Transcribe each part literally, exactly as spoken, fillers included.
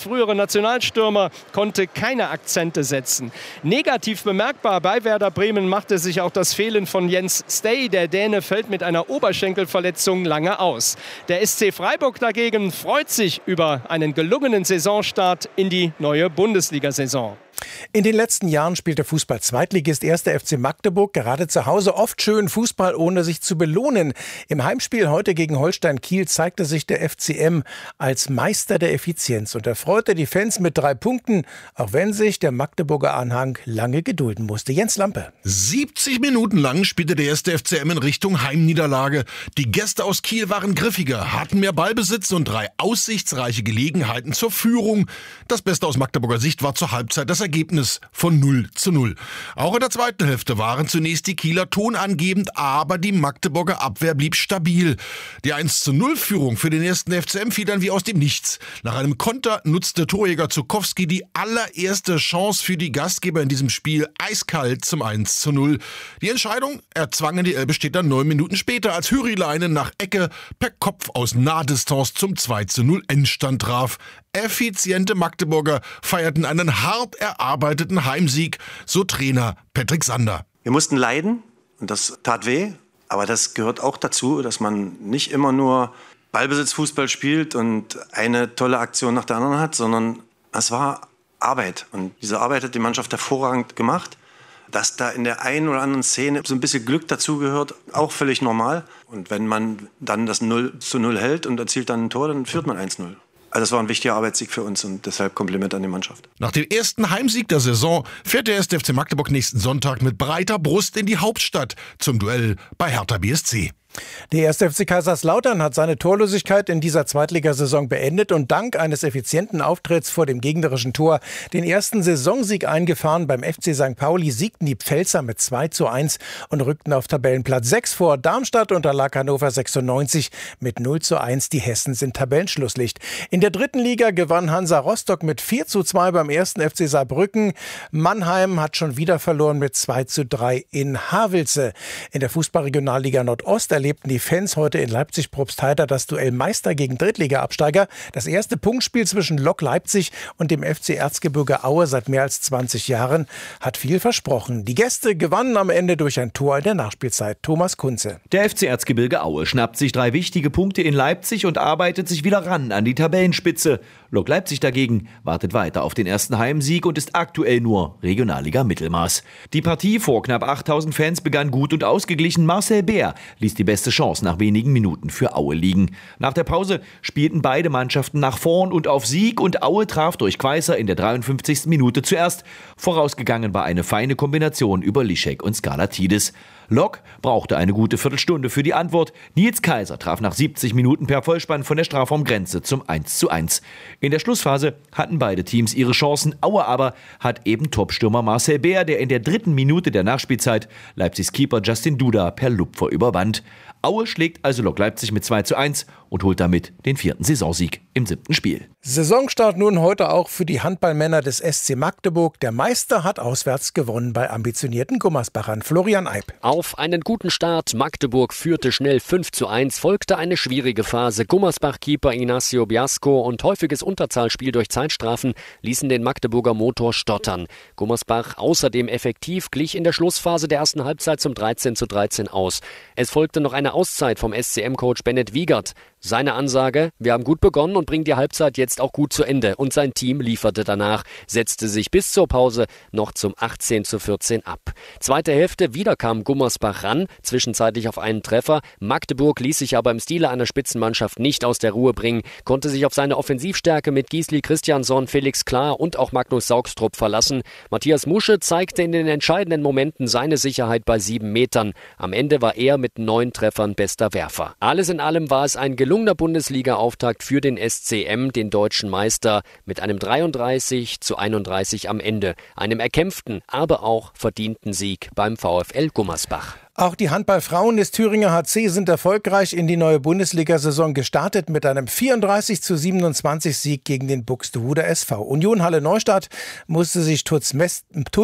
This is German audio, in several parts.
frühere Nationalstürmer, konnte keine Akzente setzen. Negativ bemerkbar bei Werder Bremen machte sich auch das Fehlen von Jens Stay. Der Däne fällt mit einer Oberschenkelverletzung lange aus. Der S C Freiburg dagegen freut sich über einen gelungenen Saisonstart in die neue Bundesliga-Saison. In den letzten Jahren spielte Fußball-Zweitligist erster F C Magdeburg gerade zu Hause oft schön Fußball, ohne sich zu belohnen. Im Heimspiel heute gegen Holstein Kiel zeigte sich der F C M als Meister der Effizienz und erfreute die Fans mit drei Punkten, auch wenn sich der Magdeburger Anhang lange gedulden musste. Jens Lampe. siebzig Minuten lang spielte der erste F C M in Richtung Heimniederlage. Die Gäste aus Kiel waren griffiger, hatten mehr Ballbesitz und drei aussichtsreiche Gelegenheiten zur Führung. Das Beste aus Magdeburger Sicht war zur Halbzeit das Ergebnis von null zu null. Auch in der zweiten Hälfte waren zunächst die Kieler tonangebend, aber die Magdeburger Abwehr blieb stabil. Die eins zu null Führung für den ersten F C M fiel dann wie aus dem Nichts. Nach einem Konter nutzte Torjäger Zukowski die allererste Chance für die Gastgeber in diesem Spiel eiskalt zum eins zu null. Die Entscheidung erzwangen die Elbe-Städter neun Minuten später, als Hürileinen nach Ecke per Kopf aus Nahdistanz zum zwei zu null Endstand traf. Effiziente Magdeburger feierten einen hart erarbeiteten Heimsieg, so Trainer Patrick Sander. Wir mussten leiden und das tat weh, aber das gehört auch dazu, dass man nicht immer nur Ballbesitzfußball spielt und eine tolle Aktion nach der anderen hat, sondern es war Arbeit und diese Arbeit hat die Mannschaft hervorragend gemacht. Dass da in der einen oder anderen Szene so ein bisschen Glück dazugehört, auch völlig normal. Und wenn man dann das null zu null hält und erzielt dann ein Tor, dann führt man eins null. Also es war ein wichtiger Arbeitssieg für uns und deshalb Kompliment an die Mannschaft. Nach dem ersten Heimsieg der Saison fährt der erste F C Magdeburg nächsten Sonntag mit breiter Brust in die Hauptstadt zum Duell bei Hertha B S C. Der erste F C Kaiserslautern hat seine Torlosigkeit in dieser Zweitligasaison beendet und dank eines effizienten Auftritts vor dem gegnerischen Tor den ersten Saisonsieg eingefahren. Beim F C Sankt Pauli siegten die Pfälzer mit zwei zu eins und rückten auf Tabellenplatz sechs vor. Darmstadt unterlag Hannover sechsundneunzig mit null zu eins. Die Hessen sind Tabellenschlusslicht. In der dritten Liga gewann Hansa Rostock mit vier zu zwei beim ersten F C Saarbrücken. Mannheim hat schon wieder verloren mit zwei zu drei in Havelse. In der Fußballregionalliga Nordost erlebten die Fans heute in Leipzig-Probstheida das Duell Meister gegen Drittliga-Absteiger. Das erste Punktspiel zwischen Lok Leipzig und dem F C Erzgebirge Aue seit mehr als zwanzig Jahren hat viel versprochen. Die Gäste gewannen am Ende durch ein Tor in der Nachspielzeit. Thomas Kunze. Der F C Erzgebirge Aue schnappt sich drei wichtige Punkte in Leipzig und arbeitet sich wieder ran an die Tabellenspitze. Lok Leipzig dagegen wartet weiter auf den ersten Heimsieg und ist aktuell nur Regionalliga Mittelmaß. Die Partie vor knapp achttausend Fans begann gut und ausgeglichen. Marcel Bär ließ die beste Chance nach wenigen Minuten für Aue liegen. Nach der Pause spielten beide Mannschaften nach vorn und auf Sieg und Aue traf durch Quaißer in der dreiundfünfzigsten Minute zuerst. Vorausgegangen war eine feine Kombination über Lischek und Skalatidis. Lok brauchte eine gute Viertelstunde für die Antwort. Nils Kaiser traf nach siebzig Minuten per Vollspann von der Strafraumgrenze zum eins zu eins. In der Schlussphase hatten beide Teams ihre Chancen. Aue aber hat eben Topstürmer Marcel Bär, der in der dritten Minute der Nachspielzeit Leipzigs Keeper Justin Duda per Lupfer überwand. Aue schlägt also Lok Leipzig mit zwei zu eins und holt damit den vierten Saisonsieg im siebten Spiel. Saisonstart nun heute auch für die Handballmänner des S C Magdeburg. Der Meister hat auswärts gewonnen bei ambitionierten Gummersbachern. Florian Eib. Auf einen guten Start. Magdeburg führte schnell fünf zu eins, folgte eine schwierige Phase. Gummersbach-Keeper Ignacio Biasco und häufiges Unterzahlspiel durch Zeitstrafen ließen den Magdeburger Motor stottern. Gummersbach außerdem effektiv glich in der Schlussphase der ersten Halbzeit zum dreizehn zu dreizehn aus. Es folgte noch eine Auszeit vom S C M-Coach Bennett Wiegert. Seine Ansage: Wir haben gut begonnen und bringen die Halbzeit jetzt auch gut zu Ende. Und sein Team lieferte danach, setzte sich bis zur Pause noch zum achtzehn zu vierzehn ab. Zweite Hälfte, wieder kam Gummersbach ran, zwischenzeitlich auf einen Treffer. Magdeburg ließ sich aber im Stile einer Spitzenmannschaft nicht aus der Ruhe bringen, konnte sich auf seine Offensivstärke mit Gisli Christiansson, Felix Klar und auch Magnus Saugstrup verlassen. Matthias Musche zeigte in den entscheidenden Momenten seine Sicherheit bei sieben Metern. Am Ende war er mit neun Treffern bester Werfer. Alles in allem war es ein gelungener Bundesliga-Auftakt für den S C M, den deutschen Meister, mit einem dreiunddreißig zu einunddreißig am Ende. Einem erkämpften, aber auch verdienten Sieg beim VfL Gummersbach. Auch die Handballfrauen des Thüringer H C sind erfolgreich in die neue Bundesliga-Saison gestartet mit einem vierunddreißig zu siebenundzwanzig Sieg gegen den Buxtehuder S V. Union Halle Neustadt musste sich Tutz, Tutz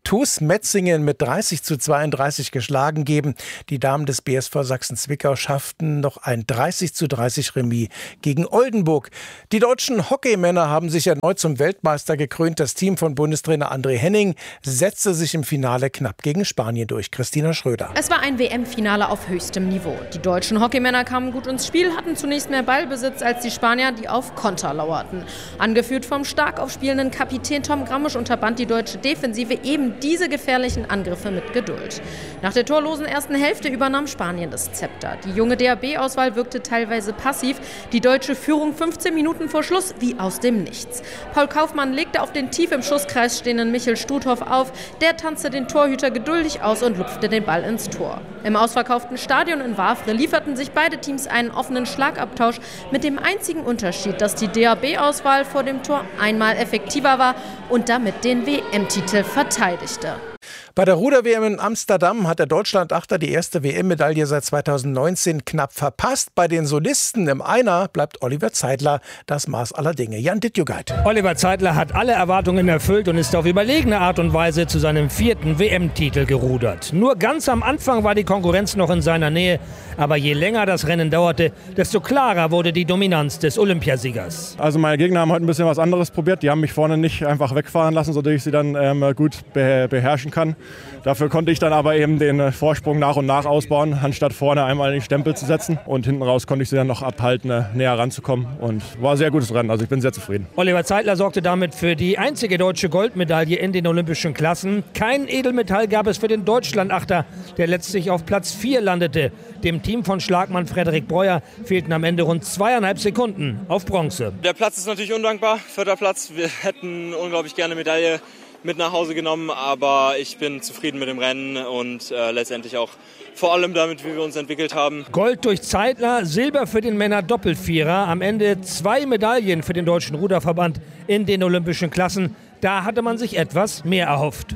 T U S Metzingen mit dreißig zu zweiunddreißig geschlagen geben. Die Damen des B S V Sachsen-Zwickau schafften noch ein dreißig zu dreißig Remis gegen Oldenburg. Die deutschen Hockeymänner haben sich erneut zum Weltmeister gekrönt. Das Team von Bundestrainer André Henning setzte sich im Finale knapp gegen Spanien durch. Christina Schröder. Es war ein W M-Finale auf höchstem Niveau. Die deutschen Hockeymänner kamen gut ins Spiel, hatten zunächst mehr Ballbesitz als die Spanier, die auf Konter lauerten. Angeführt vom stark aufspielenden Kapitän Tom Grammisch unterband die deutsche Defensive eben diese gefährlichen Angriffe mit Geduld. Nach der torlosen ersten Hälfte übernahm Spanien das Zepter. Die junge D A B-Auswahl wirkte teilweise passiv. Die deutsche Führung fünfzehn Minuten vor Schluss wie aus dem Nichts. Paul Kaufmann legte auf den tief im Schusskreis stehenden Michel Stuthoff auf. Der tanzte den Torhüter geduldig aus und lupfte den Ball ins Tor. Im ausverkauften Stadion in Wavre lieferten sich beide Teams einen offenen Schlagabtausch mit dem einzigen Unterschied, dass die D A B-Auswahl vor dem Tor einmal effektiver war und damit den W M-Titel verteidigte. Bei der Ruder-W M in Amsterdam hat der Deutschland-Achter die erste W M-Medaille seit zweitausendneunzehn knapp verpasst. Bei den Solisten im Einer bleibt Oliver Zeidler das Maß aller Dinge. Jan Dittjugeit. Oliver Zeidler hat alle Erwartungen erfüllt und ist auf überlegene Art und Weise zu seinem vierten W M-Titel gerudert. Nur ganz am Anfang war die Konkurrenz noch in seiner Nähe. Aber je länger das Rennen dauerte, desto klarer wurde die Dominanz des Olympiasiegers. Also meine Gegner haben heute ein bisschen was anderes probiert. Die haben mich vorne nicht einfach wegfahren lassen, sodass ich sie dann ähm, gut beherrschen kann. Dafür konnte ich dann aber eben den Vorsprung nach und nach ausbauen, anstatt vorne einmal den Stempel zu setzen. Und hinten raus konnte ich sie dann noch abhalten, näher ranzukommen. Und war ein sehr gutes Rennen, also ich bin sehr zufrieden. Oliver Zeidler sorgte damit für die einzige deutsche Goldmedaille in den olympischen Klassen. Kein Edelmetall gab es für den Deutschland-Achter, der letztlich auf Platz vier landete. Dem Team von Schlagmann Frederik Breuer fehlten am Ende rund zweieinhalb Sekunden auf Bronze. Der Platz ist natürlich undankbar, vierter Platz. Wir hätten unglaublich gerne Medaille mit nach Hause genommen, aber ich bin zufrieden mit dem Rennen und äh, letztendlich auch vor allem damit, wie wir uns entwickelt haben. Gold durch Zeidler, Silber für den Männer-Doppelvierer. Am Ende zwei Medaillen für den Deutschen Ruderverband in den olympischen Klassen. Da hatte man sich etwas mehr erhofft.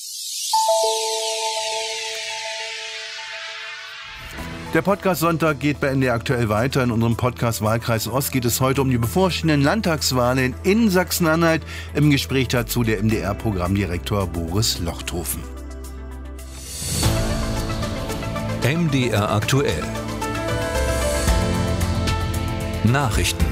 Der Podcast Sonntag geht bei N D R aktuell weiter. In unserem Podcast Wahlkreis Ost geht es heute um die bevorstehenden Landtagswahlen in Sachsen-Anhalt. Im Gespräch dazu der M D R-Programmdirektor Boris Lochthofen. M D R aktuell. Nachrichten.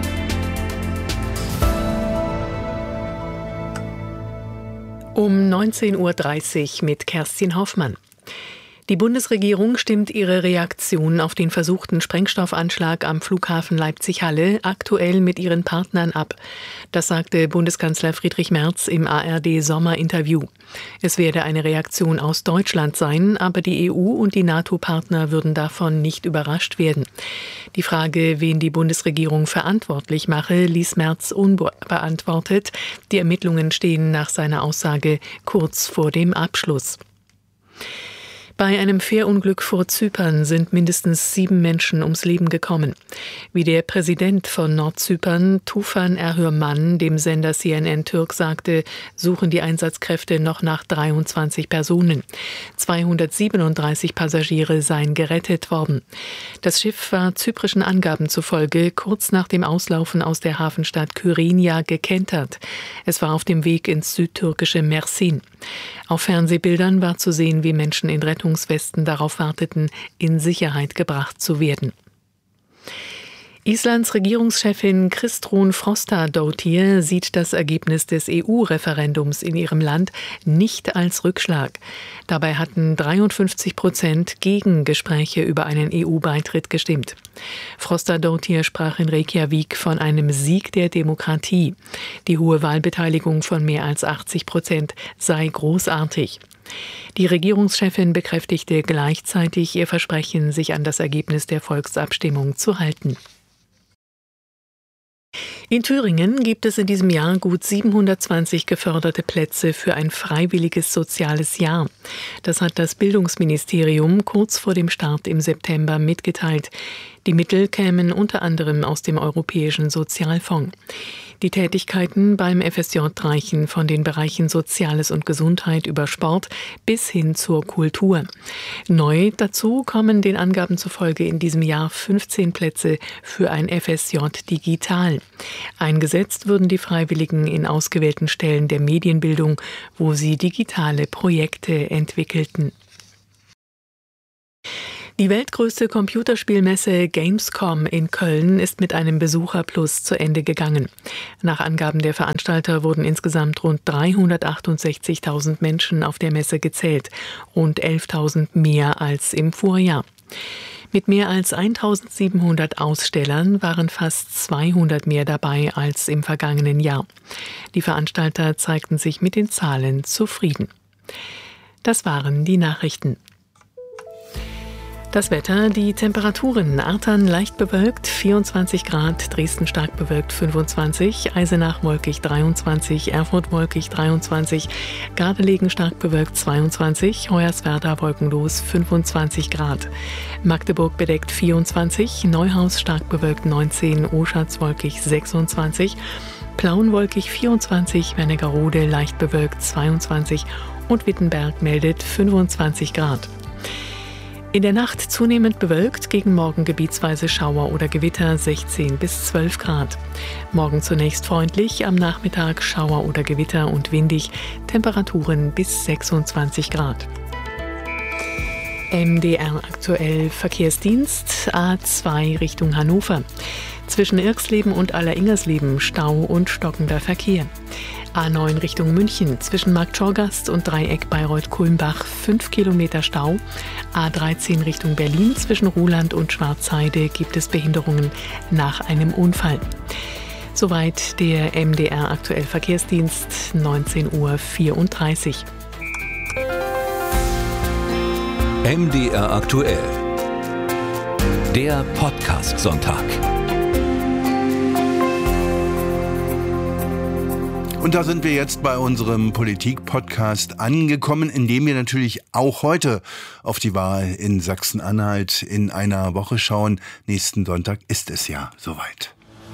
Um neunzehn Uhr dreißig mit Kerstin Hoffmann. Die Bundesregierung stimmt ihre Reaktion auf den versuchten Sprengstoffanschlag am Flughafen Leipzig-Halle aktuell mit ihren Partnern ab. Das sagte Bundeskanzler Friedrich Merz im A R D-Sommerinterview. Es werde eine Reaktion aus Deutschland sein, aber die E U und die NATO-Partner würden davon nicht überrascht werden. Die Frage, wen die Bundesregierung verantwortlich mache, ließ Merz unbeantwortet. Die Ermittlungen stehen nach seiner Aussage kurz vor dem Abschluss. Bei einem Fährunglück vor Zypern sind mindestens sieben Menschen ums Leben gekommen. Wie der Präsident von Nordzypern, Tufan Erhürman, dem Sender C N N Türk sagte, suchen die Einsatzkräfte noch nach dreiundzwanzig Personen. zweihundertsiebenunddreißig Passagiere seien gerettet worden. Das Schiff war zyprischen Angaben zufolge kurz nach dem Auslaufen aus der Hafenstadt Kyrenia gekentert. Es war auf dem Weg ins südtürkische Mersin. Auf Fernsehbildern war zu sehen, wie Menschen in Rettungswesten darauf warteten, in Sicherheit gebracht zu werden. Islands Regierungschefin Kristrún Frostadóttir sieht das Ergebnis des E U-Referendums in ihrem Land nicht als Rückschlag. Dabei hatten dreiundfünfzig Prozent gegen Gespräche über einen E U-Beitritt gestimmt. Frostadóttir sprach in Reykjavik von einem Sieg der Demokratie. Die hohe Wahlbeteiligung von mehr als achtzig Prozent sei großartig. Die Regierungschefin bekräftigte gleichzeitig ihr Versprechen, sich an das Ergebnis der Volksabstimmung zu halten. In Thüringen gibt es in diesem Jahr gut siebenhundertzwanzig geförderte Plätze für ein freiwilliges soziales Jahr. Das hat das Bildungsministerium kurz vor dem Start im September mitgeteilt. Die Mittel kämen unter anderem aus dem Europäischen Sozialfonds. Die Tätigkeiten beim F S J reichen von den Bereichen Soziales und Gesundheit über Sport bis hin zur Kultur. Neu dazu kommen den Angaben zufolge in diesem Jahr fünfzehn Plätze für ein F S J digital. Eingesetzt würden die Freiwilligen in ausgewählten Stellen der Medienbildung, wo sie digitale Projekte entwickelten. Die weltgrößte Computerspielmesse Gamescom in Köln ist mit einem Besucherplus zu Ende gegangen. Nach Angaben der Veranstalter wurden insgesamt rund dreihundertachtundsechzigtausend Menschen auf der Messe gezählt, rund elftausend mehr als im Vorjahr. Mit mehr als eintausendsiebenhundert Ausstellern waren fast zweihundert mehr dabei als im vergangenen Jahr. Die Veranstalter zeigten sich mit den Zahlen zufrieden. Das waren die Nachrichten. Das Wetter, die Temperaturen: Artern leicht bewölkt vierundzwanzig Grad, Dresden stark bewölkt fünfundzwanzig, Eisenach wolkig dreiundzwanzig, Erfurt wolkig dreiundzwanzig, Gardelegen stark bewölkt zweiundzwanzig, Hoyerswerda wolkenlos fünfundzwanzig Grad, Magdeburg bedeckt vierundzwanzig, Neuhaus stark bewölkt neunzehn, Oschatz wolkig sechsundzwanzig, Plauen wolkig vierundzwanzig, Wernigerode leicht bewölkt zweiundzwanzig und Wittenberg meldet fünfundzwanzig Grad. In der Nacht zunehmend bewölkt, gegen Morgen gebietsweise Schauer oder Gewitter sechzehn bis zwölf Grad. Morgen zunächst freundlich, am Nachmittag Schauer oder Gewitter und windig, Temperaturen bis sechsundzwanzig Grad. M D R aktuell Verkehrsdienst A zwei Richtung Hannover. Zwischen Irxleben und Alleringgersleben Stau und stockender Verkehr. A neun Richtung München, zwischen Marktschorgast und Dreieck Bayreuth-Kulmbach fünf Kilometer Stau. A dreizehn Richtung Berlin, zwischen Ruhland und Schwarzheide gibt es Behinderungen nach einem Unfall. Soweit der M D R aktuell Verkehrsdienst, neunzehn Uhr vierunddreißig. M D R aktuell. Der Podcast-Sonntag. Und da sind wir jetzt bei unserem Politik-Podcast angekommen, in dem wir natürlich auch heute auf die Wahl in Sachsen-Anhalt in einer Woche schauen. Nächsten Sonntag ist es ja soweit.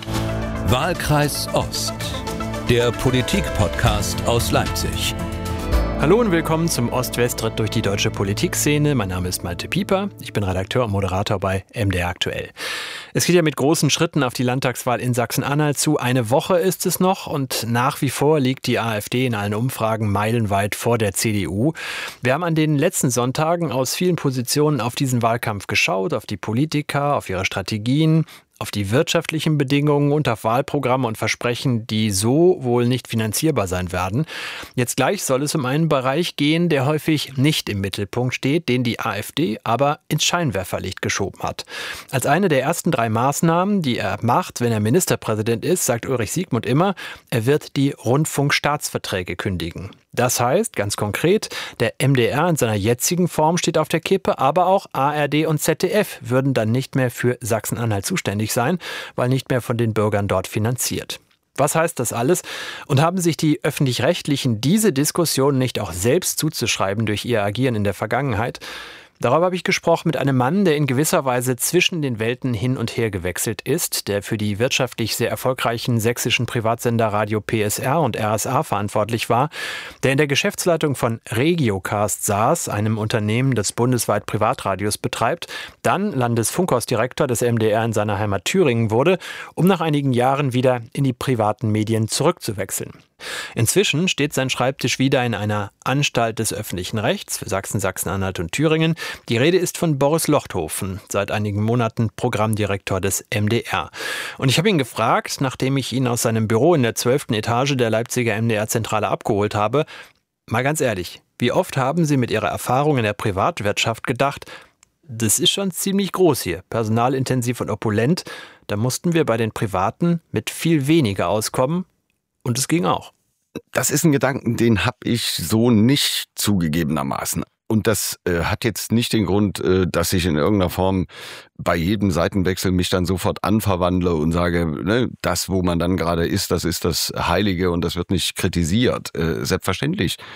Wahlkreis Ost, der Politik-Podcast aus Leipzig. Hallo und willkommen zum Ost-West-Ritt durch die deutsche Politikszene. Mein Name ist Malte Pieper, ich bin Redakteur und Moderator bei M D R aktuell. Es geht ja mit großen Schritten auf die Landtagswahl in Sachsen-Anhalt zu. Eine Woche ist es noch und nach wie vor liegt die AfD in allen Umfragen meilenweit vor der C D U. Wir haben an den letzten Sonntagen aus vielen Positionen auf diesen Wahlkampf geschaut, auf die Politiker, auf ihre Strategien, auf die wirtschaftlichen Bedingungen und auf Wahlprogramme und Versprechen, die so wohl nicht finanzierbar sein werden. Jetzt gleich soll es um einen Bereich gehen, der häufig nicht im Mittelpunkt steht, den die AfD aber ins Scheinwerferlicht geschoben hat. Als eine der ersten drei Maßnahmen, die er macht, wenn er Ministerpräsident ist, sagt Ulrich Siegmund immer, er wird die Rundfunkstaatsverträge kündigen. Das heißt, ganz konkret, der M D R in seiner jetzigen Form steht auf der Kippe, aber auch A R D und Z D F würden dann nicht mehr für Sachsen-Anhalt zuständig sein, weil nicht mehr von den Bürgern dort finanziert. Was heißt das alles? Und haben sich die Öffentlich-Rechtlichen diese Diskussion nicht auch selbst zuzuschreiben durch ihr Agieren in der Vergangenheit? Darüber habe ich gesprochen mit einem Mann, der in gewisser Weise zwischen den Welten hin und her gewechselt ist, der für die wirtschaftlich sehr erfolgreichen sächsischen Privatsender Radio P S R und R S A verantwortlich war, der in der Geschäftsleitung von Regiocast saß, einem Unternehmen, das bundesweit Privatradios betreibt, dann Landesfunkhausdirektor des M D R in seiner Heimat Thüringen wurde, um nach einigen Jahren wieder in die privaten Medien zurückzuwechseln. Inzwischen steht sein Schreibtisch wieder in einer Anstalt des öffentlichen Rechts für Sachsen, Sachsen-Anhalt und Thüringen. Die Rede ist von Boris Lochthofen, seit einigen Monaten Programmdirektor des M D R. Und ich habe ihn gefragt, nachdem ich ihn aus seinem Büro in der zwölften Etage der Leipziger M D R-Zentrale abgeholt habe, mal ganz ehrlich, wie oft haben Sie mit Ihrer Erfahrung in der Privatwirtschaft gedacht, das ist schon ziemlich groß hier, personalintensiv und opulent, da mussten wir bei den Privaten mit viel weniger auskommen. Und es ging auch. Das ist ein Gedanken, den habe ich so nicht zugegebenermaßen. Und das äh, hat jetzt nicht den Grund, äh, dass ich in irgendeiner Form bei jedem Seitenwechsel mich dann sofort anverwandle und sage, ne, das, wo man dann gerade ist, das ist das Heilige und das wird nicht kritisiert. Äh, selbstverständlich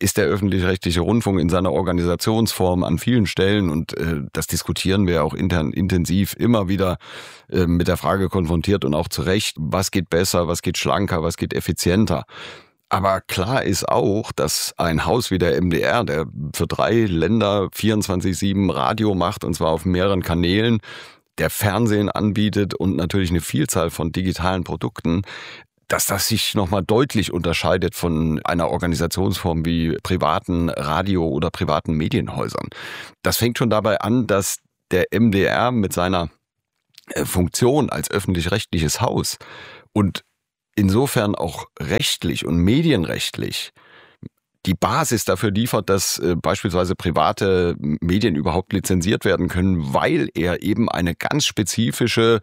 ist der öffentlich-rechtliche Rundfunk in seiner Organisationsform an vielen Stellen, und äh, das diskutieren wir auch intern intensiv, immer wieder äh, mit der Frage konfrontiert und auch zu Recht, was geht besser, was geht schlanker, was geht effizienter. Aber klar ist auch, dass ein Haus wie der M D R, der für drei Länder vierundzwanzig sieben Radio macht, und zwar auf mehreren Kanälen, der Fernsehen anbietet und natürlich eine Vielzahl von digitalen Produkten, dass das sich nochmal deutlich unterscheidet von einer Organisationsform wie privaten Radio- oder privaten Medienhäusern. Das fängt schon dabei an, dass der M D R mit seiner Funktion als öffentlich-rechtliches Haus und insofern auch rechtlich und medienrechtlich die Basis dafür liefert, dass äh, beispielsweise private Medien überhaupt lizenziert werden können, weil er eben eine ganz spezifische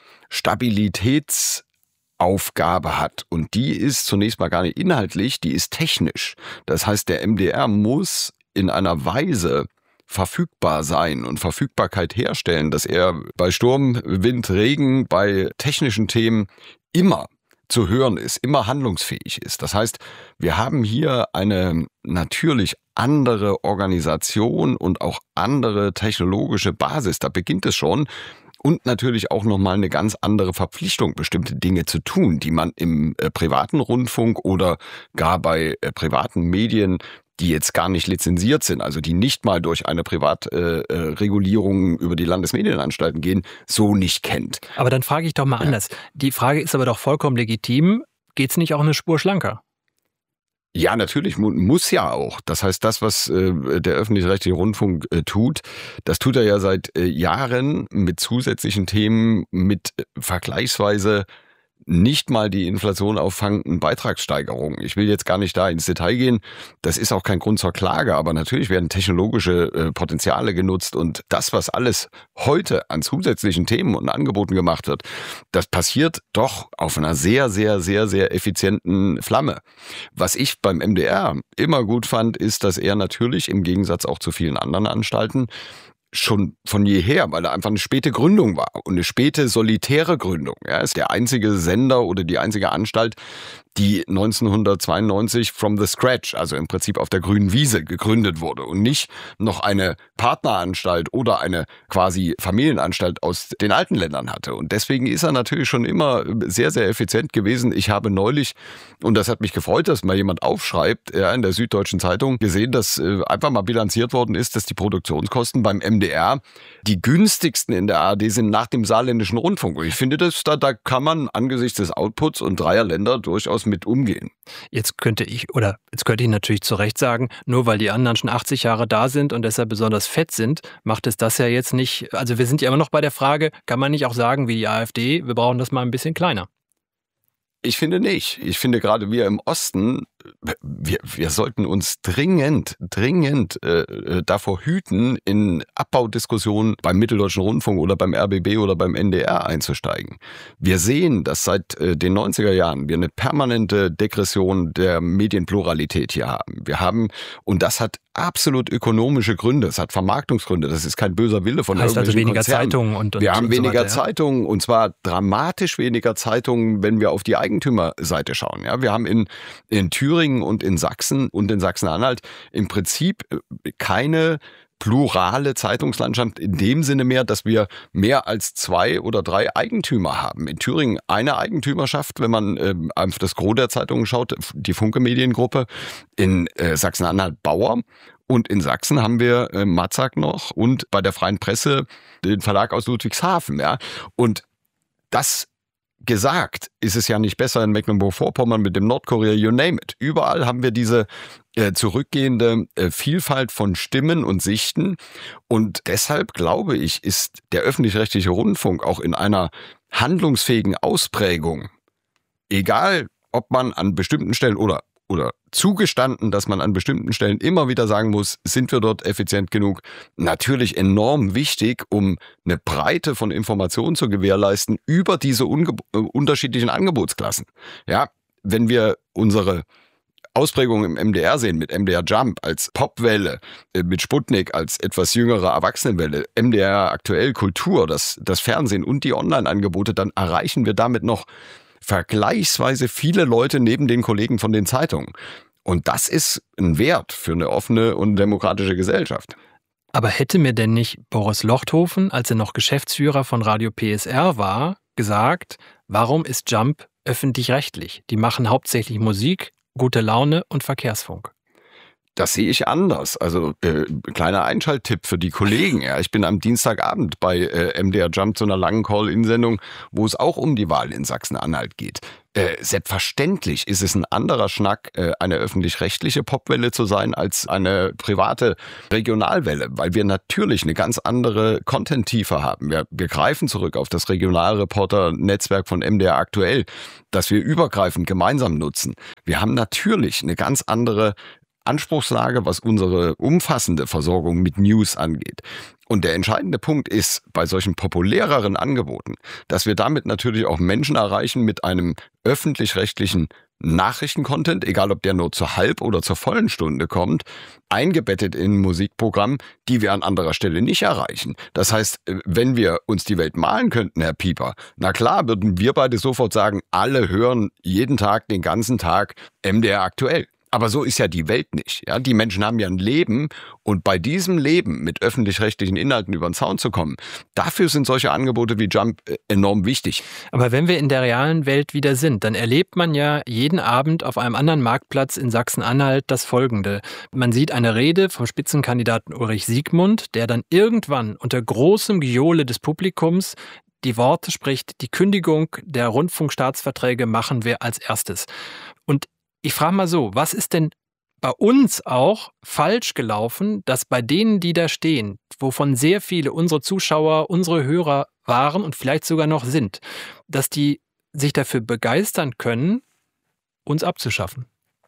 Stabilitäts- Aufgabe hat. Und die ist zunächst mal gar nicht inhaltlich, die ist technisch. Das heißt, der M D R muss in einer Weise verfügbar sein und Verfügbarkeit herstellen, dass er bei Sturm, Wind, Regen, bei technischen Themen immer zu hören ist, immer handlungsfähig ist. Das heißt, wir haben hier eine natürlich andere Organisation und auch andere technologische Basis. Da beginnt es schon. Und natürlich auch nochmal eine ganz andere Verpflichtung, bestimmte Dinge zu tun, die man im äh, privaten Rundfunk oder gar bei äh, privaten Medien, die jetzt gar nicht lizenziert sind, also die nicht mal durch eine Privatregulierung äh, über die Landesmedienanstalten gehen, so nicht kennt. Aber dann frage ich doch mal ja. anders. Die Frage ist aber doch vollkommen legitim. Geht's nicht auch eine Spur schlanker? Ja, natürlich, muss ja auch. Das heißt, das, was äh, der öffentlich-rechtliche Rundfunk äh, tut, das tut er ja seit äh, Jahren mit zusätzlichen Themen, mit äh, vergleichsweise nicht mal die Inflation auffangenden Beitragssteigerungen. Ich will jetzt gar nicht da ins Detail gehen. Das ist auch kein Grund zur Klage, aber natürlich werden technologische äh, Potenziale genutzt, und das, was alles heute an zusätzlichen Themen und Angeboten gemacht wird, das passiert doch auf einer sehr, sehr, sehr, sehr effizienten Flamme. Was ich beim M D R immer gut fand, ist, dass er natürlich im Gegensatz auch zu vielen anderen Anstalten schon von jeher, weil er einfach eine späte Gründung war und eine späte solitäre Gründung. Er ist der einzige Sender oder die einzige Anstalt, die neunzehnhundertzweiundneunzig from the scratch, also im Prinzip auf der grünen Wiese gegründet wurde und nicht noch eine Partneranstalt oder eine quasi Familienanstalt aus den alten Ländern hatte. Und deswegen ist er natürlich schon immer sehr, sehr effizient gewesen. Ich habe neulich, und das hat mich gefreut, dass mal jemand aufschreibt, ja, in der Süddeutschen Zeitung gesehen, dass äh, einfach mal bilanziert worden ist, dass die Produktionskosten beim M D R die günstigsten in der A R D sind nach dem Saarländischen Rundfunk. Und ich finde, dass da, da kann man angesichts des Outputs und dreier Länder durchaus mit umgehen. Jetzt könnte ich, oder jetzt könnte ich natürlich zu Recht sagen, nur weil die anderen schon achtzig Jahre da sind und deshalb besonders fett sind, macht es das ja jetzt nicht, also wir sind ja immer noch bei der Frage, kann man nicht auch sagen wie die AfD, wir brauchen das mal ein bisschen kleiner? Ich finde nicht. Ich finde gerade wir im Osten, wir, wir sollten uns dringend, dringend äh, davor hüten, in Abbaudiskussionen beim Mitteldeutschen Rundfunk oder beim R B B oder beim N D R einzusteigen. Wir sehen, dass seit äh, den neunziger Jahren wir eine permanente Degression der Medienpluralität hier haben. Wir haben, und das hat absolut ökonomische Gründe, es hat Vermarktungsgründe, das ist kein böser Wille von heißt also weniger Konzernen. Zeitungen und, und wir haben und weniger so weiter, Zeitungen, und zwar dramatisch weniger Zeitungen, wenn wir auf die Eigentümerseite schauen. Ja, wir haben in, in Thüringen und in Sachsen und in Sachsen-Anhalt im Prinzip keine plurale Zeitungslandschaft in dem Sinne mehr, dass wir mehr als zwei oder drei Eigentümer haben. In Thüringen eine Eigentümerschaft, wenn man äh, auf das Gros der Zeitungen schaut, die Funke Mediengruppe, in äh, Sachsen-Anhalt Bauer, und in Sachsen haben wir äh, Matzak noch und bei der Freien Presse den Verlag aus Ludwigshafen. Ja. Und das gesagt ist es ja nicht besser in Mecklenburg-Vorpommern mit dem Nordkorea, you name it. Überall haben wir diese äh, zurückgehende äh, Vielfalt von Stimmen und Sichten. Und deshalb, glaube ich, ist der öffentlich-rechtliche Rundfunk auch in einer handlungsfähigen Ausprägung, egal ob man an bestimmten Stellen oder oder zugestanden, dass man an bestimmten Stellen immer wieder sagen muss, sind wir dort effizient genug, natürlich enorm wichtig, um eine Breite von Informationen zu gewährleisten über diese unge- äh, unterschiedlichen Angebotsklassen. Ja, wenn wir unsere Ausprägung im M D R sehen, mit M D R Jump als Popwelle, äh, mit Sputnik als etwas jüngere Erwachsenenwelle, M D R aktuell Kultur, das, das Fernsehen und die Online-Angebote, dann erreichen wir damit noch vergleichsweise viele Leute neben den Kollegen von den Zeitungen. Und das ist ein Wert für eine offene und demokratische Gesellschaft. Aber hätte mir denn nicht Boris Lochthofen, als er noch Geschäftsführer von Radio P S R war, gesagt, warum ist Jump öffentlich-rechtlich? Die machen hauptsächlich Musik, gute Laune und Verkehrsfunk. Das sehe ich anders. Also äh, kleiner Einschalttipp für die Kollegen. Ja. Ich bin am Dienstagabend bei äh, M D R Jump zu einer langen Call-In-Sendung, wo es auch um die Wahl in Sachsen-Anhalt geht. Äh, selbstverständlich ist es ein anderer Schnack, äh, eine öffentlich-rechtliche Popwelle zu sein, als eine private Regionalwelle, weil wir natürlich eine ganz andere Content-Tiefe haben. Wir, wir greifen zurück auf das Regionalreporter-Netzwerk von M D R Aktuell, das wir übergreifend gemeinsam nutzen. Wir haben natürlich eine ganz andere Anspruchslage, was unsere umfassende Versorgung mit News angeht. Und der entscheidende Punkt ist, bei solchen populäreren Angeboten, dass wir damit natürlich auch Menschen erreichen mit einem öffentlich-rechtlichen Nachrichtencontent, egal ob der nur zur halb- oder zur vollen Stunde kommt, eingebettet in ein Musikprogramm, die wir an anderer Stelle nicht erreichen. Das heißt, wenn wir uns die Welt malen könnten, Herr Pieper, na klar, würden wir beide sofort sagen, alle hören jeden Tag, den ganzen Tag M D R Aktuell. Aber so ist ja die Welt nicht. Ja, die Menschen haben ja ein Leben und bei diesem Leben mit öffentlich-rechtlichen Inhalten über den Zaun zu kommen, dafür sind solche Angebote wie Jump enorm wichtig. Aber wenn wir in der realen Welt wieder sind, dann erlebt man ja jeden Abend auf einem anderen Marktplatz in Sachsen-Anhalt das Folgende. Man sieht eine Rede vom Spitzenkandidaten Ulrich Siegmund, der dann irgendwann unter großem Gejohle des Publikums die Worte spricht, die Kündigung der Rundfunkstaatsverträge machen wir als erstes. Und ich frage mal so, was ist denn bei uns auch falsch gelaufen, dass bei denen, die da stehen, wovon sehr viele unsere Zuschauer, unsere Hörer waren und vielleicht sogar noch sind, dass die sich dafür begeistern können, uns abzuschaffen?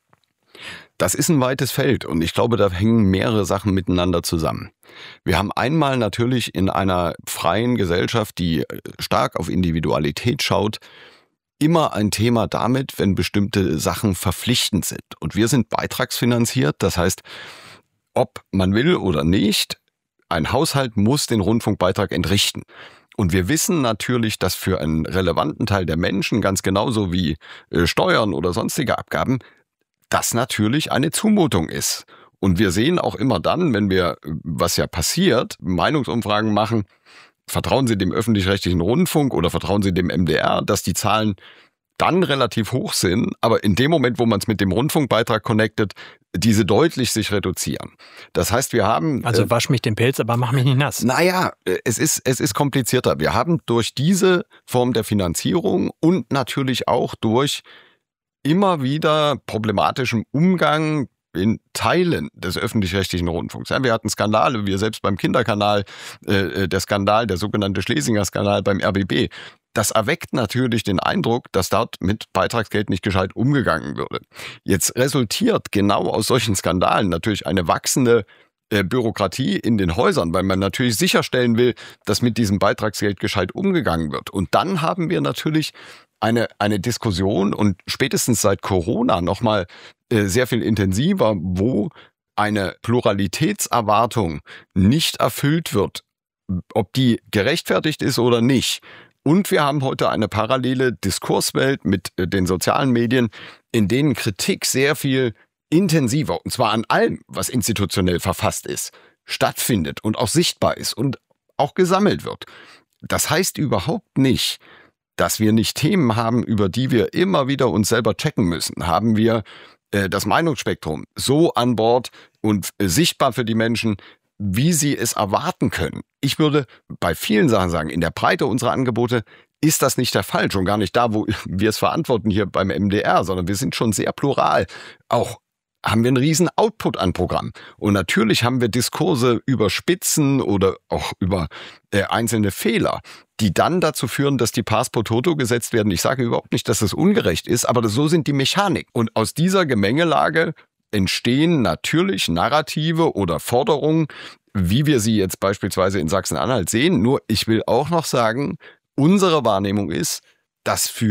Das ist ein weites Feld und ich glaube, da hängen mehrere Sachen miteinander zusammen. Wir haben einmal natürlich in einer freien Gesellschaft, die stark auf Individualität schaut, immer ein Thema damit, wenn bestimmte Sachen verpflichtend sind. Und wir sind beitragsfinanziert, das heißt, ob man will oder nicht, ein Haushalt muss den Rundfunkbeitrag entrichten. Und wir wissen natürlich, dass für einen relevanten Teil der Menschen, ganz genauso wie äh, Steuern oder sonstige Abgaben, das natürlich eine Zumutung ist. Und wir sehen auch immer dann, wenn wir, was ja passiert, Meinungsumfragen machen, vertrauen Sie dem öffentlich-rechtlichen Rundfunk oder vertrauen Sie dem M D R, dass die Zahlen dann relativ hoch sind, aber in dem Moment, wo man es mit dem Rundfunkbeitrag connectet, diese deutlich sich reduzieren. Das heißt, wir haben... Also wasch mich den Pelz, aber mach mich nicht nass. Naja, es ist, es ist komplizierter. Wir haben durch diese Form der Finanzierung und natürlich auch durch immer wieder problematischem Umgang in Teilen des öffentlich-rechtlichen Rundfunks. Ja, wir hatten Skandale, wir selbst beim Kinderkanal, äh, der Skandal, der sogenannte Schlesinger-Skandal beim R B B. Das erweckt natürlich den Eindruck, dass dort mit Beitragsgeld nicht gescheit umgegangen würde. Jetzt resultiert genau aus solchen Skandalen natürlich eine wachsende äh, Bürokratie in den Häusern, weil man natürlich sicherstellen will, dass mit diesem Beitragsgeld gescheit umgegangen wird. Und dann haben wir natürlich eine, eine Diskussion und spätestens seit Corona nochmal äh, sehr viel intensiver, wo eine Pluralitätserwartung nicht erfüllt wird, ob die gerechtfertigt ist oder nicht. Und wir haben heute eine parallele Diskurswelt mit äh, den sozialen Medien, in denen Kritik sehr viel intensiver, und zwar an allem, was institutionell verfasst ist, stattfindet und auch sichtbar ist und auch gesammelt wird. Das heißt überhaupt nicht, dass wir nicht Themen haben, über die wir immer wieder uns selber checken müssen. Haben wir äh, das Meinungsspektrum so an Bord und äh, sichtbar für die Menschen, wie sie es erwarten können. Ich würde bei vielen Sachen sagen, in der Breite unserer Angebote ist das nicht der Fall. Schon gar nicht da, wo wir es verantworten hier beim M D R, sondern wir sind schon sehr plural. Auch haben wir einen riesen Output an Programm. Und natürlich haben wir Diskurse über Spitzen oder auch über äh, einzelne Fehler, die dann dazu führen, dass die Pars pro Toto gesetzt werden. Ich sage überhaupt nicht, dass das ungerecht ist, aber so sind die Mechanik. Und aus dieser Gemengelage entstehen natürlich Narrative oder Forderungen, wie wir sie jetzt beispielsweise in Sachsen-Anhalt sehen. Nur ich will auch noch sagen, unsere Wahrnehmung ist, dass für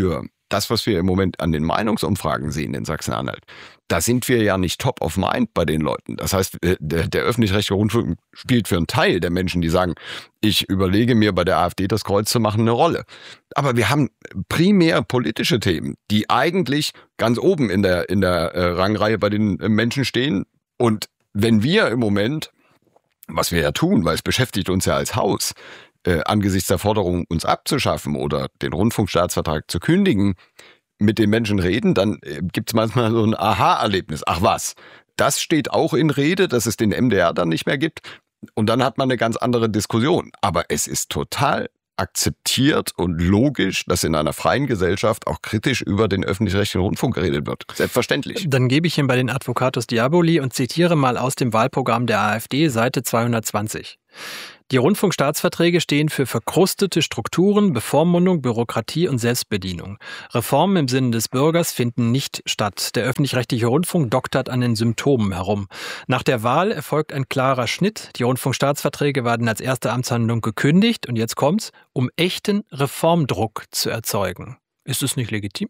das, was wir im Moment an den Meinungsumfragen sehen in Sachsen-Anhalt, da sind wir ja nicht top of mind bei den Leuten. Das heißt, der, der öffentlich-rechtliche Rundfunk spielt für einen Teil der Menschen, die sagen, ich überlege mir bei der AfD das Kreuz zu machen, eine Rolle. Aber wir haben primär politische Themen, die eigentlich ganz oben in der, in der äh, Rangreihe bei den Menschen stehen. Und wenn wir im Moment, was wir ja tun, weil es beschäftigt uns ja als Haus, Äh, angesichts der Forderung, uns abzuschaffen oder den Rundfunkstaatsvertrag zu kündigen, mit den Menschen reden, dann äh, gibt es manchmal so ein Aha-Erlebnis. Ach was, das steht auch in Rede, dass es den M D R dann nicht mehr gibt. Und dann hat man eine ganz andere Diskussion. Aber es ist total akzeptiert und logisch, dass in einer freien Gesellschaft auch kritisch über den öffentlich-rechtlichen Rundfunk geredet wird. Selbstverständlich. Dann gebe ich ihm bei den Advocatus Diaboli und zitiere mal aus dem Wahlprogramm der AfD, Seite zweihundertzwanzig. Die Rundfunkstaatsverträge stehen für verkrustete Strukturen, Bevormundung, Bürokratie und Selbstbedienung. Reformen im Sinne des Bürgers finden nicht statt. Der öffentlich-rechtliche Rundfunk doktert an den Symptomen herum. Nach der Wahl erfolgt ein klarer Schnitt. Die Rundfunkstaatsverträge werden als erste Amtshandlung gekündigt. Und jetzt kommt's, um echten Reformdruck zu erzeugen. Ist es nicht legitim?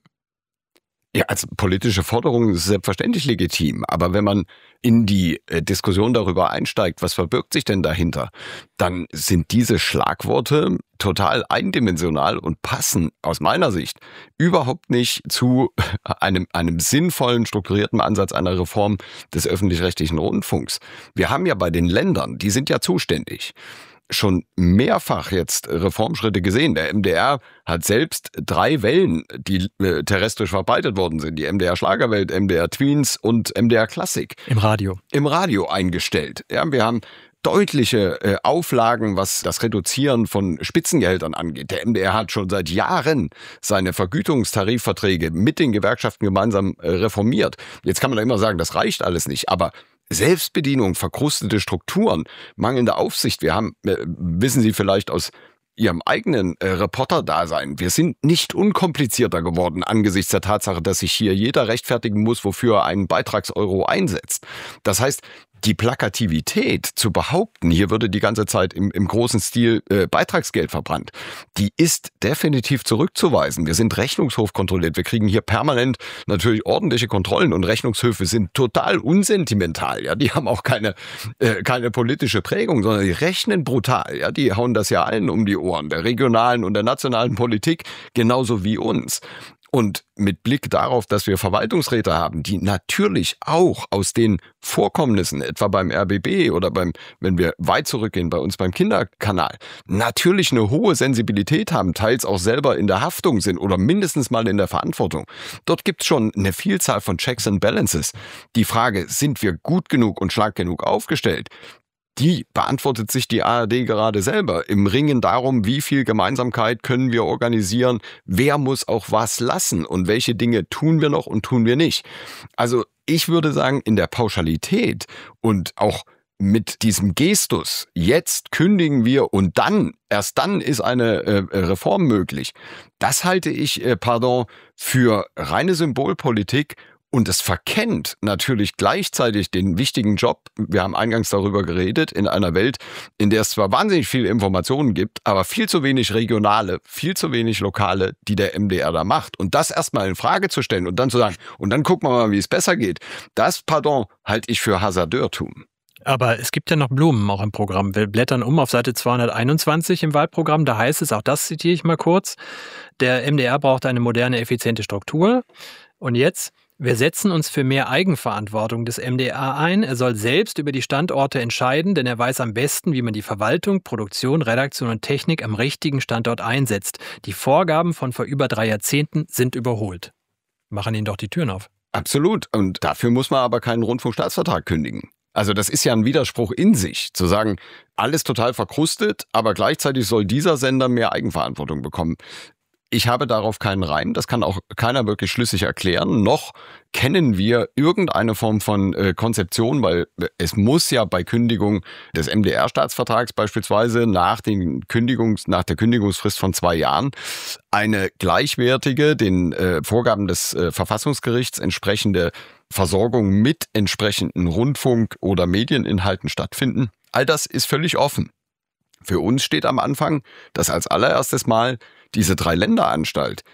Ja, als politische Forderung ist es selbstverständlich legitim. Aber wenn man in die äh, Diskussion darüber einsteigt, was verbirgt sich denn dahinter, dann sind diese Schlagworte total eindimensional und passen aus meiner Sicht überhaupt nicht zu einem, einem sinnvollen, strukturierten Ansatz einer Reform des öffentlich-rechtlichen Rundfunks. Wir haben ja bei den Ländern, die sind ja zuständig, schon mehrfach jetzt Reformschritte gesehen. Der M D R hat selbst drei Wellen, die äh, terrestrisch verbreitet worden sind. Die M D R Schlagerwelt, M D R Tweens und M D R Klassik. Im Radio. Im Radio eingestellt. Ja, wir haben deutliche äh, Auflagen, was das Reduzieren von Spitzengehältern angeht. Der M D R hat schon seit Jahren seine Vergütungstarifverträge mit den Gewerkschaften gemeinsam äh, reformiert. Jetzt kann man da immer sagen, das reicht alles nicht, aber Selbstbedienung, verkrustete Strukturen, mangelnde Aufsicht. Wir haben, äh, wissen Sie vielleicht aus Ihrem eigenen äh, Reporter-Dasein, wir sind nicht unkomplizierter geworden angesichts der Tatsache, dass sich hier jeder rechtfertigen muss, wofür er einen Beitragseuro einsetzt. Das heißt, die Plakativität zu behaupten, hier würde die ganze Zeit im, im großen Stil äh, Beitragsgeld verbrannt, die ist definitiv zurückzuweisen. Wir sind Rechnungshof kontrolliert. Wir kriegen hier permanent natürlich ordentliche Kontrollen und Rechnungshöfe sind total unsentimental. Ja, die haben auch keine, äh, keine politische Prägung, sondern die rechnen brutal. Ja, die hauen das ja allen um die Ohren, der regionalen und der nationalen Politik, genauso wie uns. Und mit Blick darauf, dass wir Verwaltungsräte haben, die natürlich auch aus den Vorkommnissen, etwa beim R B B oder beim, wenn wir weit zurückgehen, bei uns beim Kinderkanal, natürlich eine hohe Sensibilität haben, teils auch selber in der Haftung sind oder mindestens mal in der Verantwortung. Dort gibt es schon eine Vielzahl von Checks and Balances. Die Frage, sind wir gut genug und stark genug aufgestellt? Die beantwortet sich die A R D gerade selber im Ringen darum, wie viel Gemeinsamkeit können wir organisieren, wer muss auch was lassen und welche Dinge tun wir noch und tun wir nicht. Also ich würde sagen, in der Pauschalität und auch mit diesem Gestus, jetzt kündigen wir und dann, erst dann ist eine äh, Reform möglich, das halte ich, äh, pardon, für reine Symbolpolitik. Und es verkennt natürlich gleichzeitig den wichtigen Job, wir haben eingangs darüber geredet, in einer Welt, in der es zwar wahnsinnig viele Informationen gibt, aber viel zu wenig regionale, viel zu wenig lokale, die der M D R da macht. Und das erstmal in Frage zu stellen und dann zu sagen, und dann gucken wir mal, wie es besser geht, das, pardon, halte ich für Hasardeurtum. Aber es gibt ja noch Blumen auch im Programm. Wir blättern um auf Seite zweihunderteinundzwanzig im Wahlprogramm. Da heißt es, auch das zitiere ich mal kurz, der M D R braucht eine moderne, effiziente Struktur. Und jetzt: Wir setzen uns für mehr Eigenverantwortung des M D R ein. Er soll selbst über die Standorte entscheiden, denn er weiß am besten, wie man die Verwaltung, Produktion, Redaktion und Technik am richtigen Standort einsetzt. Die Vorgaben von vor über drei Jahrzehnten sind überholt. Machen Ihnen doch die Türen auf. Absolut. Und dafür muss man aber keinen Rundfunkstaatsvertrag kündigen. Also das ist ja ein Widerspruch in sich, zu sagen, alles total verkrustet, aber gleichzeitig soll dieser Sender mehr Eigenverantwortung bekommen. Ich habe darauf keinen Reim, das kann auch keiner wirklich schlüssig erklären, noch kennen wir irgendeine Form von äh, Konzeption, weil es muss ja bei Kündigung des M D R-Staatsvertrags beispielsweise nach, den Kündigungs-, nach der Kündigungsfrist von zwei Jahren eine gleichwertige, den äh, Vorgaben des äh, Verfassungsgerichts entsprechende Versorgung mit entsprechenden Rundfunk- oder Medieninhalten stattfinden. All das ist völlig offen. Für uns steht am Anfang, dass als allererstes Mal diese Dreiländeranstalt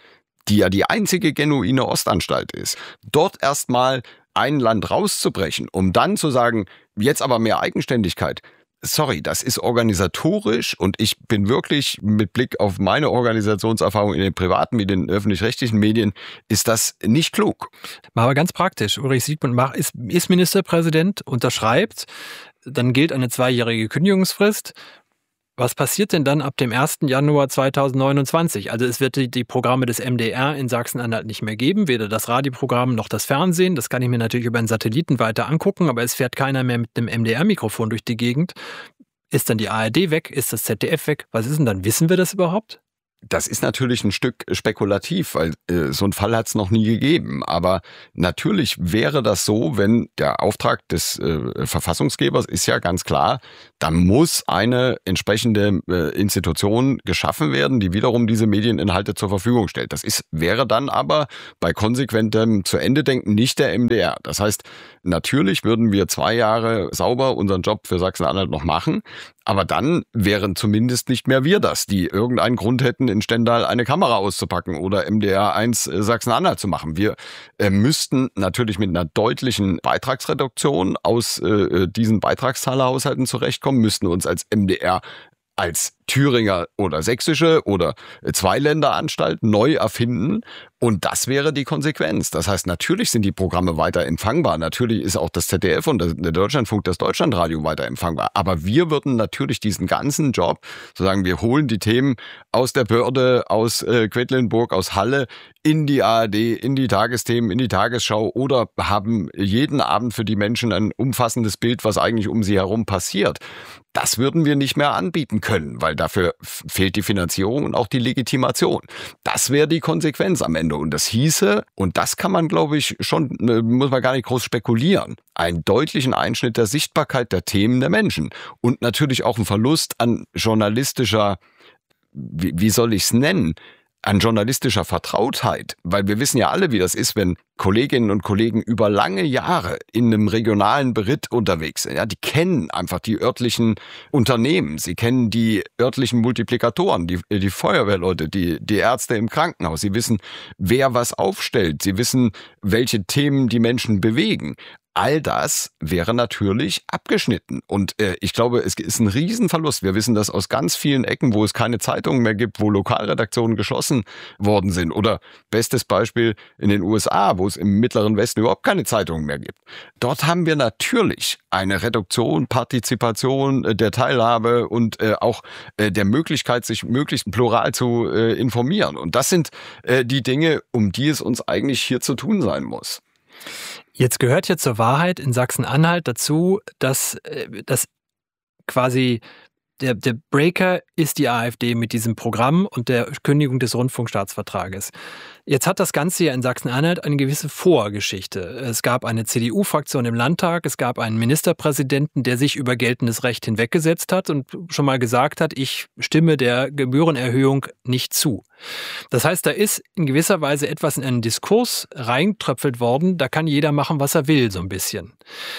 die ja die einzige genuine Ostanstalt ist, dort erstmal ein Land rauszubrechen, um dann zu sagen, jetzt aber mehr Eigenständigkeit. Sorry, das ist organisatorisch und ich bin wirklich mit Blick auf meine Organisationserfahrung in den privaten Medien, öffentlich-rechtlichen Medien, ist das nicht klug. Mal aber ganz praktisch. Ulrich Siegmund ist, ist Ministerpräsident, unterschreibt, dann gilt eine zweijährige Kündigungsfrist. Was passiert denn dann ab dem ersten Januar zweitausendneunundzwanzig? Also es wird die, die Programme des M D R in Sachsen-Anhalt nicht mehr geben, weder das Radioprogramm noch das Fernsehen. Das kann ich mir natürlich über einen Satelliten weiter angucken, aber es fährt keiner mehr mit einem M D R-Mikrofon durch die Gegend. Ist dann die A R D weg? Ist das Z D F weg? Was ist denn dann? Wissen wir das überhaupt? Das ist natürlich ein Stück spekulativ, weil äh, so einen Fall hat es noch nie gegeben. Aber natürlich wäre das so, wenn der Auftrag des äh, Verfassungsgebers ist ja ganz klar, da muss eine entsprechende äh, Institution geschaffen werden, die wiederum diese Medieninhalte zur Verfügung stellt. Das ist, wäre dann aber bei konsequentem Zu-Ende-Denken nicht der M D R. Das heißt, natürlich würden wir zwei Jahre sauber unseren Job für Sachsen-Anhalt noch machen, aber dann wären zumindest nicht mehr wir das, die irgendeinen Grund hätten, in Stendal eine Kamera auszupacken oder M D R eins Sachsen-Anhalt zu machen. Wir äh, müssten natürlich mit einer deutlichen Beitragsreduktion aus äh, diesen Beitragszahlerhaushalten zurechtkommen, müssten uns als M D R als Thüringer oder sächsische oder Zweiländeranstalt neu erfinden. Und das wäre die Konsequenz. Das heißt, natürlich sind die Programme weiter empfangbar. Natürlich ist auch das Z D F und der Deutschlandfunk, das Deutschlandradio weiter empfangbar. Aber wir würden natürlich diesen ganzen Job, sozusagen, wir holen die Themen aus der Börde, aus äh, Quedlinburg, aus Halle in die A R D, in die Tagesthemen, in die Tagesschau oder haben jeden Abend für die Menschen ein umfassendes Bild, was eigentlich um sie herum passiert. Das würden wir nicht mehr anbieten können, weil dafür fehlt die Finanzierung und auch die Legitimation. Das wäre die Konsequenz am Ende. Und das hieße, und das kann man, glaube ich, schon, muss man gar nicht groß spekulieren, einen deutlichen Einschnitt der Sichtbarkeit der Themen der Menschen. Und natürlich auch ein Verlust an journalistischer, wie, wie soll ich es nennen, an journalistischer Vertrautheit, weil wir wissen ja alle, wie das ist, wenn Kolleginnen und Kollegen über lange Jahre in einem regionalen Beritt unterwegs sind. Ja, die kennen einfach die örtlichen Unternehmen, sie kennen die örtlichen Multiplikatoren, die, die Feuerwehrleute, die, die Ärzte im Krankenhaus. Sie wissen, wer was aufstellt. Sie wissen, welche Themen die Menschen bewegen. All das wäre natürlich abgeschnitten. Und äh, ich glaube, es ist ein Riesenverlust. Wir wissen das aus ganz vielen Ecken, wo es keine Zeitungen mehr gibt, wo Lokalredaktionen geschlossen worden sind. Oder bestes Beispiel in den U S A, wo es im Mittleren Westen überhaupt keine Zeitungen mehr gibt. Dort haben wir natürlich eine Reduktion, Partizipation äh, der Teilhabe und äh, auch äh, der Möglichkeit, sich möglichst plural zu äh, informieren. Und das sind äh, die Dinge, um die es uns eigentlich hier zu tun sein muss. Jetzt gehört ja zur Wahrheit in Sachsen-Anhalt dazu, dass, dass quasi der, der Breaker ist die AfD mit diesem Programm und der Kündigung des Rundfunkstaatsvertrages. Jetzt hat das Ganze ja in Sachsen-Anhalt eine gewisse Vorgeschichte. Es gab eine C D U-Fraktion im Landtag, es gab einen Ministerpräsidenten, der sich über geltendes Recht hinweggesetzt hat und schon mal gesagt hat, ich stimme der Gebührenerhöhung nicht zu. Das heißt, da ist in gewisser Weise etwas in einen Diskurs reingetröpfelt worden, da kann jeder machen, was er will, so ein bisschen.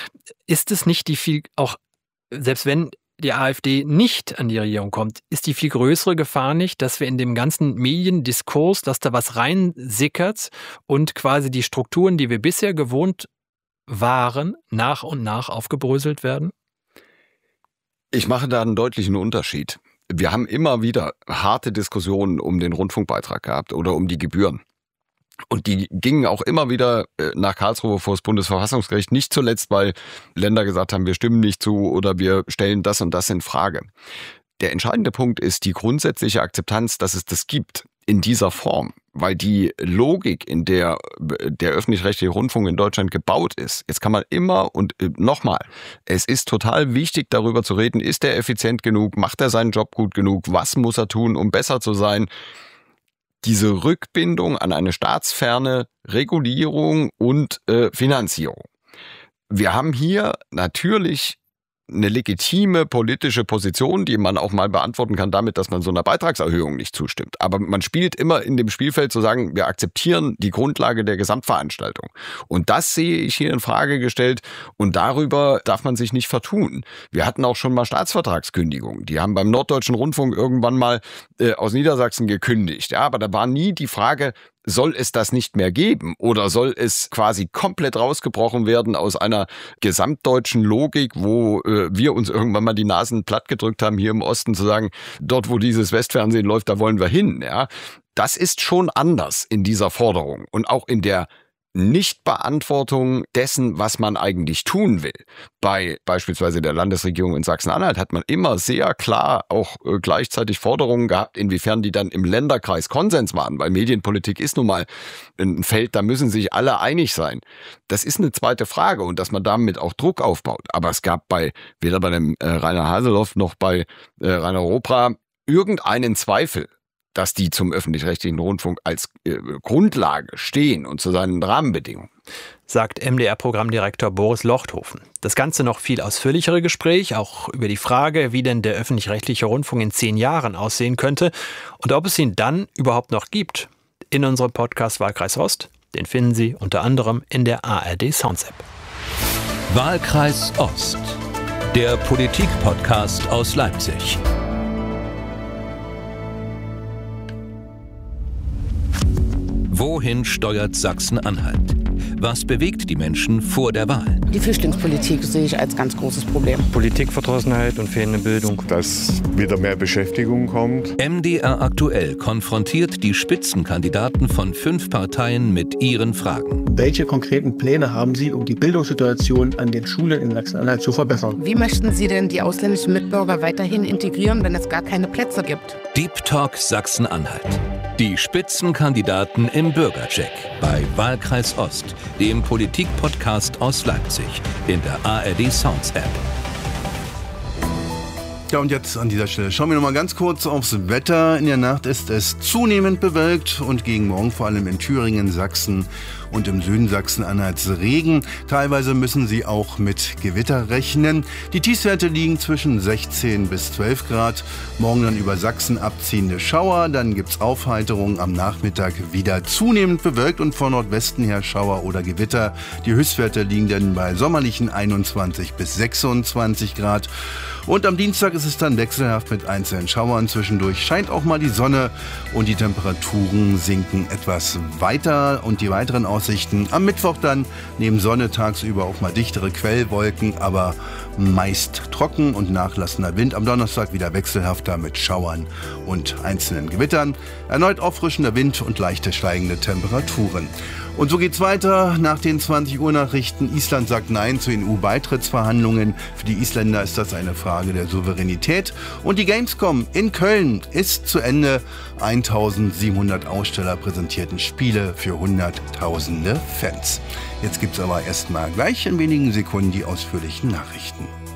Ist es nicht die viel, auch selbst wenn die AfD nicht an die Regierung kommt, ist die viel größere Gefahr nicht, dass wir in dem ganzen Mediendiskurs, dass da was reinsickert und quasi die Strukturen, die wir bisher gewohnt waren, nach und nach aufgebröselt werden? Ich mache da einen deutlichen Unterschied. Wir haben immer wieder harte Diskussionen um den Rundfunkbeitrag gehabt oder um die Gebühren. Und die gingen auch immer wieder nach Karlsruhe vor das Bundesverfassungsgericht, nicht zuletzt, weil Länder gesagt haben, wir stimmen nicht zu oder wir stellen das und das in Frage. Der entscheidende Punkt ist die grundsätzliche Akzeptanz, dass es das gibt in dieser Form, weil die Logik, in der der öffentlich-rechtliche Rundfunk in Deutschland gebaut ist, jetzt kann man immer und nochmal, es ist total wichtig, darüber zu reden, ist er effizient genug, macht er seinen Job gut genug, was muss er tun, um besser zu sein. Diese Rückbindung an eine staatsferne Regulierung und äh, Finanzierung. Wir haben hier natürlich eine legitime politische Position, die man auch mal beantworten kann damit, dass man so einer Beitragserhöhung nicht zustimmt. Aber man spielt immer in dem Spielfeld zu sagen, wir akzeptieren die Grundlage der Gesamtveranstaltung. Und das sehe ich hier in Frage gestellt und darüber darf man sich nicht vertun. Wir hatten auch schon mal Staatsvertragskündigungen. Die haben beim Norddeutschen Rundfunk irgendwann mal äh, aus Niedersachsen gekündigt. Ja, aber da war nie die Frage, soll es das nicht mehr geben oder soll es quasi komplett rausgebrochen werden aus einer gesamtdeutschen Logik, wo äh, wir uns irgendwann mal die Nasen platt gedrückt haben, hier im Osten zu sagen, dort wo dieses Westfernsehen läuft, da wollen wir hin. Ja, das ist schon anders in dieser Forderung und auch in der Nichtbeantwortung dessen, was man eigentlich tun will. Bei beispielsweise der Landesregierung in Sachsen-Anhalt hat man immer sehr klar auch äh, gleichzeitig Forderungen gehabt, inwiefern die dann im Länderkreis Konsens waren, weil Medienpolitik ist nun mal ein Feld, da müssen sich alle einig sein. Das ist eine zweite Frage und dass man damit auch Druck aufbaut. Aber es gab bei weder bei dem äh, Rainer Haseloff noch bei äh, Rainer Ropra irgendeinen Zweifel, dass die zum öffentlich-rechtlichen Rundfunk als äh, Grundlage stehen und zu seinen Rahmenbedingungen. Sagt M D R-Programmdirektor Boris Lochthofen. Das Ganze noch viel ausführlichere Gespräch, auch über die Frage, wie denn der öffentlich-rechtliche Rundfunk in zehn Jahren aussehen könnte und ob es ihn dann überhaupt noch gibt. In unserem Podcast Wahlkreis Ost. Den finden Sie unter anderem in der A R D Sounds App. Wahlkreis Ost. Der Politik-Podcast aus Leipzig. Wohin steuert Sachsen-Anhalt? Was bewegt die Menschen vor der Wahl? Die Flüchtlingspolitik sehe ich als ganz großes Problem. Politikverdrossenheit und fehlende Bildung. Dass wieder mehr Beschäftigung kommt. M D R aktuell konfrontiert die Spitzenkandidaten von fünf Parteien mit ihren Fragen. Welche konkreten Pläne haben Sie, um die Bildungssituation an den Schulen in Sachsen-Anhalt zu verbessern? Wie möchten Sie denn die ausländischen Mitbürger weiterhin integrieren, wenn es gar keine Plätze gibt? Deep Talk Sachsen-Anhalt. Die Spitzenkandidaten im Bürgercheck bei Wahlkreis Ost, dem Politik-Podcast aus Leipzig, in der A R D Sounds App. Ja, und jetzt an dieser Stelle schauen wir noch mal ganz kurz aufs Wetter. In der Nacht ist es zunehmend bewölkt und gegen Morgen vor allem in Thüringen, Sachsen und im Süden Sachsen-Anhalts Regen. Teilweise müssen Sie auch mit Gewitter rechnen. Die Tiefstwerte liegen zwischen sechzehn bis zwölf Grad. Morgen dann über Sachsen abziehende Schauer. Dann gibt's Aufheiterung, am Nachmittag wieder zunehmend bewölkt und von Nordwesten her Schauer oder Gewitter. Die Höchstwerte liegen dann bei sommerlichen einundzwanzig bis sechsundzwanzig Grad. Und am Dienstag ist es dann wechselhaft mit einzelnen Schauern. Zwischendurch scheint auch mal die Sonne und die Temperaturen sinken etwas weiter. Und die weiteren Aussichten am Mittwoch dann neben Sonne tagsüber auch mal dichtere Quellwolken, aber meist trocken und nachlassender Wind. Am Donnerstag wieder wechselhafter mit Schauern und einzelnen Gewittern. Erneut auffrischender Wind und leichte steigende Temperaturen. Und so geht's weiter nach den zwanzig Uhr Nachrichten. Island sagt Nein zu den E U-Beitrittsverhandlungen. Für die Isländer ist das eine Frage der Souveränität. Und die Gamescom in Köln ist zu Ende. eintausendsiebenhundert Aussteller präsentierten Spiele für Hunderttausende Fans. Jetzt gibt's aber erstmal gleich in wenigen Sekunden die ausführlichen Nachrichten.